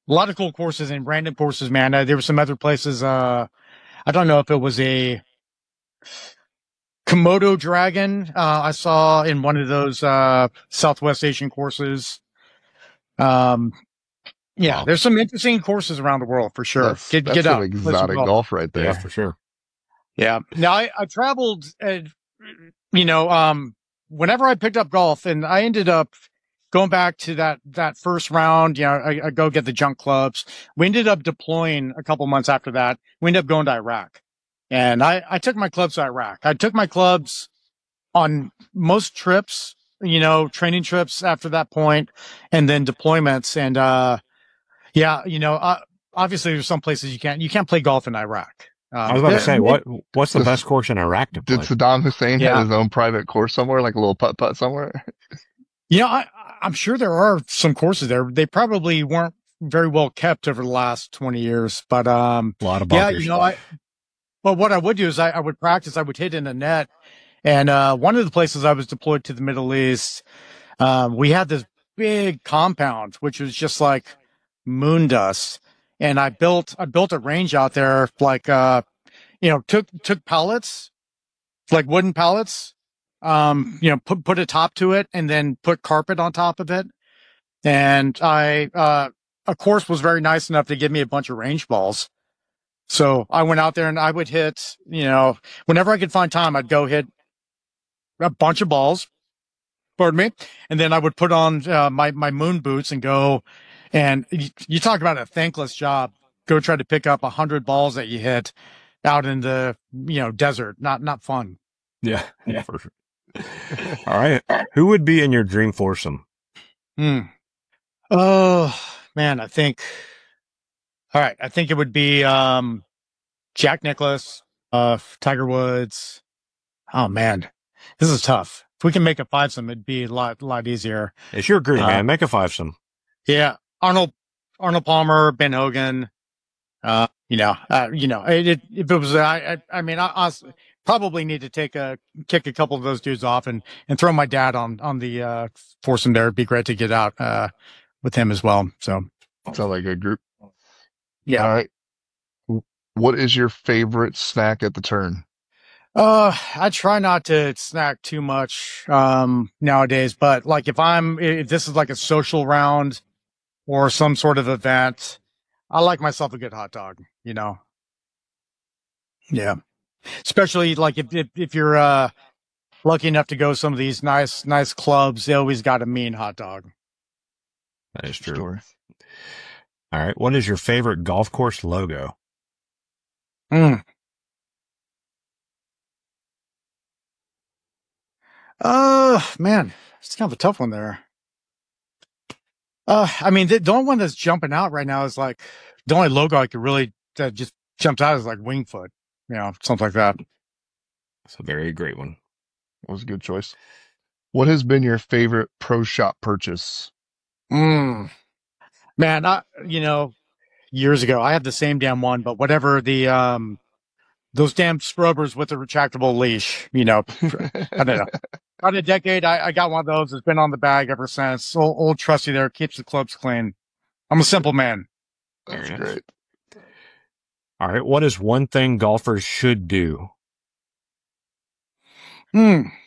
A lot of cool courses and random courses, man. There were some other places. I don't know if it was a Komodo dragon. I saw in one of those, Southwest Asian courses. Um, yeah, Wow. there's some interesting courses around the world for sure. That's Get some out, play some exotic golf. golf right Yeah, there. for sure. Yeah. Now I traveled, you know, whenever I picked up golf, and I ended up going back to that first round, I go get the junk clubs. We ended up deploying a couple months after that. We ended up going to Iraq, and I took my clubs to Iraq. I took my clubs on most trips, training trips after that point, and then deployments. And, yeah, obviously there's some places you can't play golf in Iraq. I was about to say, what's the This- best course in Iraq to Did play? Saddam Hussein Yeah. have his own private course somewhere, like a little putt-putt somewhere? I'm sure there are some courses there. They probably weren't very well kept over the last 20 years, but, A lot of yeah, bunkers. but what I would do is I would practice, I would hit in a net. And, one of the places I was deployed to the Middle East, we had this big compound, which was just like moon dust. And I built a range out there, like, took pallets, like wooden pallets, put a top to it and then put carpet on top of it. And a course was very nice enough to give me a bunch of range balls. So I went out there and I would hit, whenever I could find time, I'd go hit a bunch of balls, pardon me. And then I would put on, my moon boots and go. And you talk about a thankless job. Go try to pick up 100 balls that you hit out in the, desert. Not fun. Yeah, for sure. All right. Who would be in your dream foursome? Oh man, I think it would be, Jack Nicklaus, Tiger Woods. Oh man, this is tough. If we can make a fivesome, it'd be a lot easier. It's your group, man. Make a fivesome. Yeah. Arnold Palmer, Ben Hogan. If it was, I mean, I probably need to kick a couple of those dudes off and throw my dad on the, foursome there. It'd be great to get out, with him as well. So. Sounds like a group. Yeah. All right. What is your favorite snack at the turn? I try not to snack too much, nowadays, but like if this is like a social round or some sort of event, I like myself a good hot dog, Yeah. Especially like if you're, lucky enough to go to some of these nice clubs, they always got a mean hot dog. That is true. Story. All right. What is your favorite golf course logo? Man, it's kind of a tough one there. I mean, the only one that's jumping out right now is like the only logo I could really that just jumps out is like Wingfoot, something like that. That's a very great one. That was a good choice. What has been your favorite pro shop purchase? Man, years ago I had the same damn one, but whatever those damn scrubbers with the retractable leash, I don't know. About a decade, I got one of those. It's been on the bag ever since. Old trusty there, keeps the clubs clean. I'm a simple man. That's Very nice. great. All right. What is one thing golfers should do?